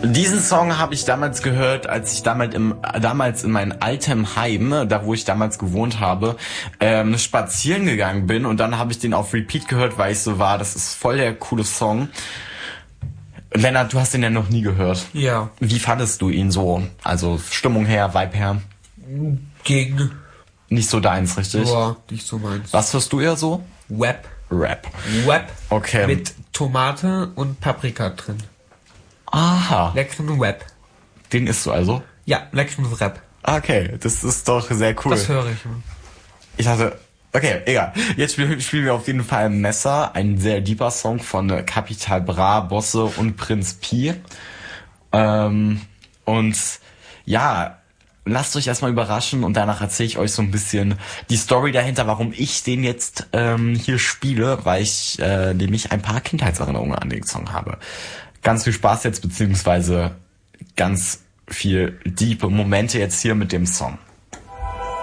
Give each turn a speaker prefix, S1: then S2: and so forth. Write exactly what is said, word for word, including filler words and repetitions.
S1: Diesen Song habe ich damals gehört, als ich damals, im, damals in mein altem Heim, da wo ich damals gewohnt habe, ähm, spazieren gegangen bin und dann habe ich den auf Repeat gehört, weil ich so war, das ist voll der coole Song. Lennart, du hast den ja noch nie gehört.
S2: Ja.
S1: Wie fandest du ihn so? Also Stimmung her, Vibe her?
S2: Gegen.
S1: Nicht so deins, richtig?
S2: Ja, nicht so meins.
S1: Was hörst du eher so?
S2: Web.
S1: Rap.
S2: Web.
S1: Okay.
S2: Mit Tomate und Paprika drin.
S1: Aha.
S2: Leckeren Web.
S1: Den isst du also?
S2: Ja, leckeren Rap.
S1: Okay, das ist doch sehr cool.
S2: Das höre ich.
S1: Ich dachte, okay, egal. Jetzt spielen, spielen wir auf jeden Fall Messer, ein sehr deeper Song von Capital Bra, Bosse und Prinz Pi. Ähm, und ja, lasst euch erstmal überraschen und danach erzähle ich euch so ein bisschen die Story dahinter, warum ich den jetzt ähm, hier spiele, weil ich äh, nämlich ein paar Kindheitserinnerungen an den Song habe. Ganz viel Spaß jetzt, beziehungsweise ganz viel deep Momente jetzt hier mit dem Song.